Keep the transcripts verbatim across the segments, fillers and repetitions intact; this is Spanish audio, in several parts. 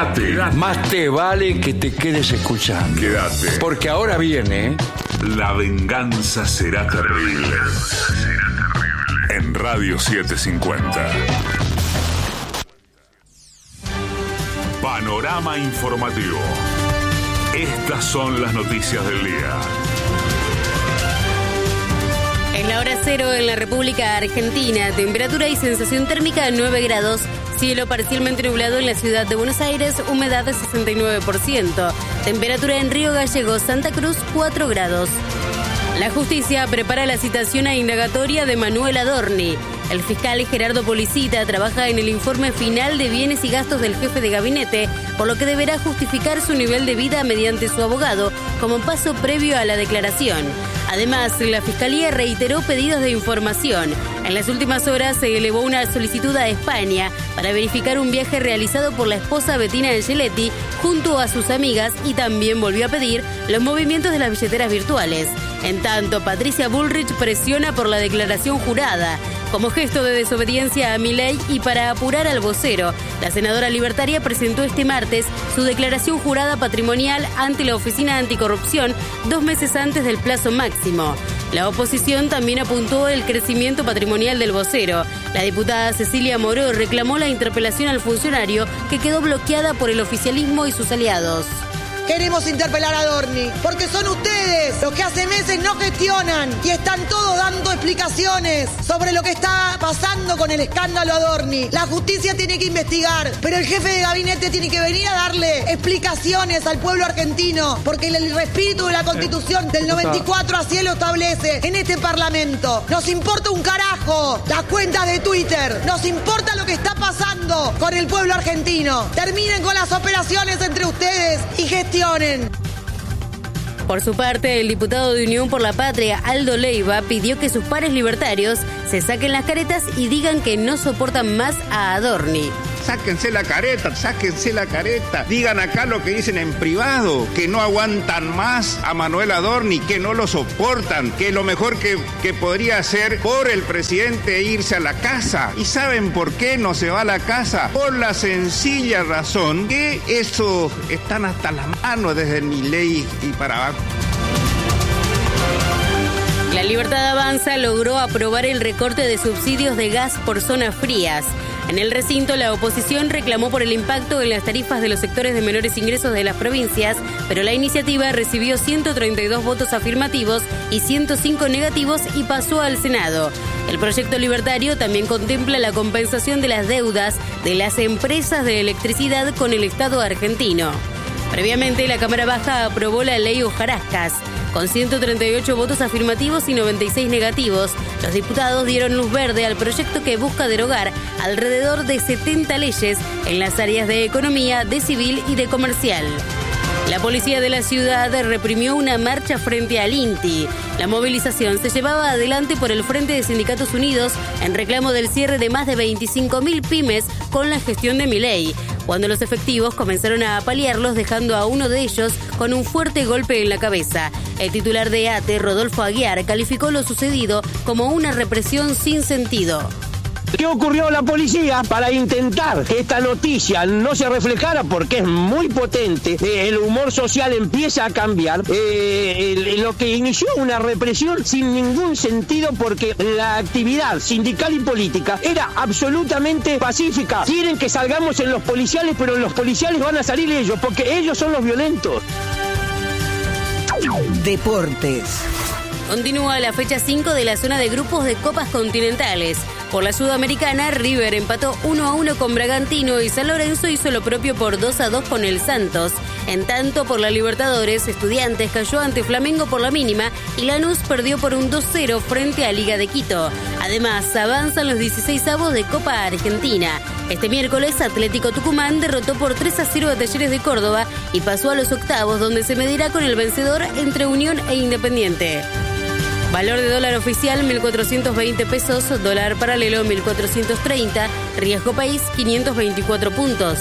Quédate, quédate. Más te vale que te quedes escuchando. Quédate. Porque ahora viene... La venganza será terrible. La venganza será terrible. En Radio setecientos cincuenta. Panorama informativo. Estas son las noticias del día. En la hora cero en la República Argentina, temperatura y sensación térmica nueve grados, cielo parcialmente nublado en la ciudad de Buenos Aires, humedad de sesenta y nueve por ciento, temperatura en Río Gallegos, Santa Cruz, cuatro grados. La justicia prepara la citación a indagatoria de Manuel Adorni. El fiscal Gerardo Policita trabaja en el informe final de bienes y gastos del jefe de gabinete, por lo que deberá justificar su nivel de vida mediante su abogado como paso previo a la declaración. Además, la Fiscalía reiteró pedidos de información. En las últimas horas se elevó una solicitud a España para verificar un viaje realizado por la esposa Bettina Angeletti junto a sus amigas y también volvió a pedir los movimientos de las billeteras virtuales. En tanto, Patricia Bullrich presiona por la declaración jurada. Como gesto de desobediencia a Milei y para apurar al vocero, la senadora libertaria presentó este martes su declaración jurada patrimonial ante la Oficina Anticorrupción dos meses antes del plazo máximo. La oposición también apuntó el crecimiento patrimonial del vocero. La diputada Cecilia Moró reclamó la interpelación al funcionario que quedó bloqueada por el oficialismo y sus aliados. Queremos interpelar a Adorni, porque son ustedes los que hace meses no gestionan y están todos dando explicaciones sobre lo que está pasando con el escándalo Adorni. La justicia tiene que investigar, pero el jefe de gabinete tiene que venir a darle explicaciones al pueblo argentino, porque el, el espíritu de la Constitución del noventa y cuatro así lo establece en este Parlamento. Nos importa un carajo las cuentas de Twitter, nos importa lo que está pasando con el pueblo argentino. Terminen con las operaciones entre ustedes y gestionen. Por su parte, el diputado de Unión por la Patria, Aldo Leiva, pidió que sus pares libertarios se saquen las caretas y digan que no soportan más a Adorni. Sáquense la careta, sáquense la careta. Digan acá lo que dicen en privado, que no aguantan más a Manuel Adorni, que no lo soportan, que lo mejor que, que podría hacer por el presidente es irse a la casa. ¿Y saben por qué no se va a la casa? Por la sencilla razón que esos están hasta la mano desde Milei y para abajo. La Libertad Avanza logró aprobar el recorte de subsidios de gas por zonas frías. En el recinto, la oposición reclamó por el impacto en las tarifas de los sectores de menores ingresos de las provincias, pero la iniciativa recibió ciento treinta y dos votos afirmativos y ciento cinco negativos y pasó al Senado. El proyecto libertario también contempla la compensación de las deudas de las empresas de electricidad con el Estado argentino. Previamente, la Cámara Baja aprobó la ley Hojarascas. Con ciento treinta y ocho votos afirmativos y noventa y seis negativos, los diputados dieron luz verde al proyecto que busca derogar alrededor de setenta leyes en las áreas de economía, de civil y de comercial. La policía de la ciudad reprimió una marcha frente al INTI. La movilización se llevaba adelante por el Frente de Sindicatos Unidos en reclamo del cierre de más de veinticinco mil pymes con la gestión de Milei, cuando los efectivos comenzaron a apalearlos, dejando a uno de ellos con un fuerte golpe en la cabeza. El titular de A T E, Rodolfo Aguiar, calificó lo sucedido como una represión sin sentido. ¿Qué ocurrió a la policía para intentar que esta noticia no se reflejara? Porque es muy potente, eh, el humor social empieza a cambiar, eh, el, lo que inició una represión sin ningún sentido porque la actividad sindical y política era absolutamente pacífica. Quieren que salgamos en los policiales, pero en los policiales van a salir ellos, porque ellos son los violentos. Deportes. Continúa la fecha cinco de la zona de grupos de Copas Continentales. Por la Sudamericana, River empató uno a uno con Bragantino y San Lorenzo hizo lo propio por dos a dos con el Santos. En tanto, por la Libertadores, Estudiantes cayó ante Flamengo por la mínima y Lanús perdió por un dos cero frente a Liga de Quito. Además, avanzan los dieciseisavos de Copa Argentina. Este miércoles, Atlético Tucumán derrotó por tres a cero a Talleres de Córdoba y pasó a los octavos, donde se medirá con el vencedor entre Unión e Independiente. Valor de dólar oficial mil cuatrocientos veinte pesos, dólar paralelo mil cuatrocientos treinta, riesgo país quinientos veinticuatro puntos.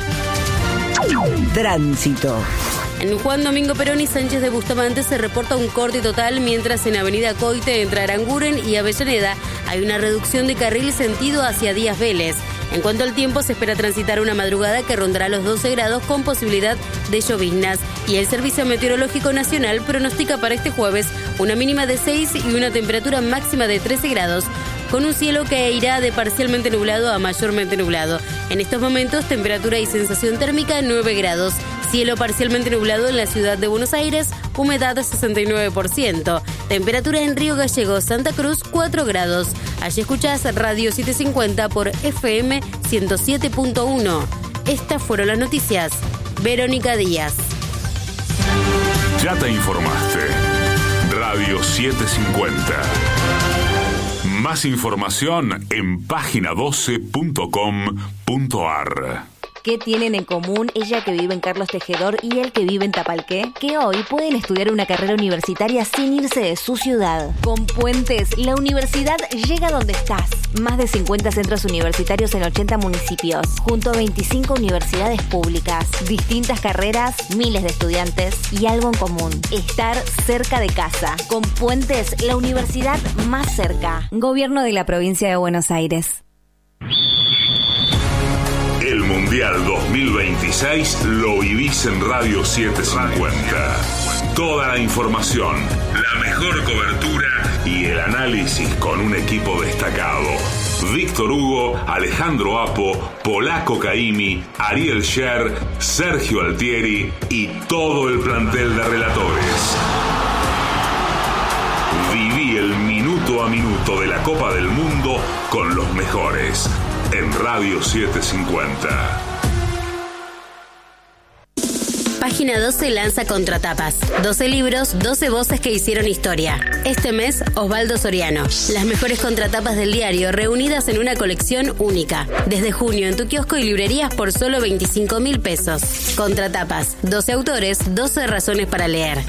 Tránsito. En Juan Domingo Perón y Sánchez de Bustamante se reporta un corte total, mientras en Avenida Coite entre Aranguren y Avellaneda hay una reducción de carril sentido hacia Díaz Vélez. En cuanto al tiempo, se espera transitar una madrugada que rondará los doce grados con posibilidad de lloviznas. Y el Servicio Meteorológico Nacional pronostica para este jueves una mínima de seis y una temperatura máxima de trece grados, con un cielo que irá de parcialmente nublado a mayormente nublado. En estos momentos, temperatura y sensación térmica nueve grados. Cielo parcialmente nublado en la ciudad de Buenos Aires, humedad sesenta y nueve por ciento. Temperatura en Río Gallegos, Santa Cruz, cuatro grados. Allí escuchás Radio setecientos cincuenta por F M ciento siete punto uno. Estas fueron las noticias. Verónica Díaz. Ya te informaste. Radio setecientos cincuenta. Más información en página doce punto com punto ar. ¿Qué tienen en común ella que vive en Carlos Tejedor y él que vive en Tapalqué? Que hoy pueden estudiar una carrera universitaria sin irse de su ciudad. Con Puentes, la universidad llega donde estás. Más de cincuenta centros universitarios en ochenta municipios, junto a veinticinco universidades públicas. Distintas carreras, miles de estudiantes y algo en común: estar cerca de casa. Con Puentes, la universidad más cerca. Gobierno de la Provincia de Buenos Aires. El Mundial dos mil veintiséis lo vivís en Radio setecientos cincuenta. Toda la información, la mejor cobertura y el análisis con un equipo destacado. Víctor Hugo, Alejandro Apo, Polaco Caimi, Ariel Sher, Sergio Altieri y todo el plantel de relatores. Viví el minuto a minuto de la Copa del Mundo con los mejores en Radio setecientos cincuenta. Página doce lanza Contratapas. doce libros, doce voces que hicieron historia. Este mes, Osvaldo Soriano. Las mejores contratapas del diario reunidas en una colección única. Desde junio en tu kiosco y librerías por solo veinticinco mil pesos. Contratapas. doce autores, doce razones para leer.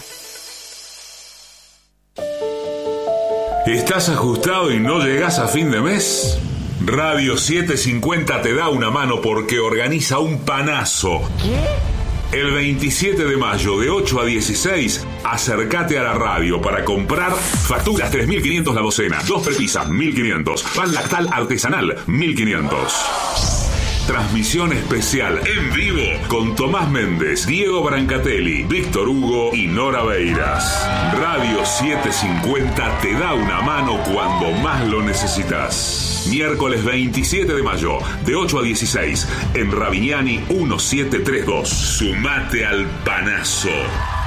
¿Estás ajustado y no llegás a fin de mes? Radio setecientos cincuenta te da una mano porque organiza un panazo. ¿Qué? El veintisiete de mayo de ocho a dieciséis, acércate a la radio para comprar facturas tres mil quinientos la docena, dos prepisas mil quinientos, pan lactal artesanal mil quinientos. Transmisión especial en vivo con Tomás Méndez, Diego Brancatelli, Víctor Hugo y Nora Beiras. Radio setecientos cincuenta te da una mano cuando más lo necesitas. Miércoles veintisiete de mayo, de ocho a dieciséis, en Ravignani mil setecientos treinta y dos. Sumate al panazo.